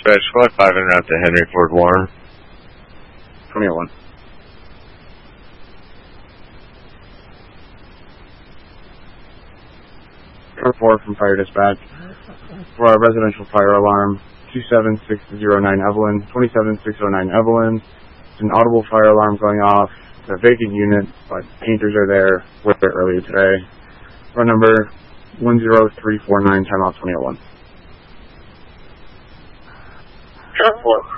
Dispatch, squad 5 and out to Henry Ford Warren. 2001. Truck 4 from Fire Dispatch. For our residential fire alarm, 27609 Evelyn, 27609 Evelyn. It's an audible fire alarm going off. It's a vacant unit, but painters are there. Worked there earlier today. Run number 10349, timeout 2001. Truck 4.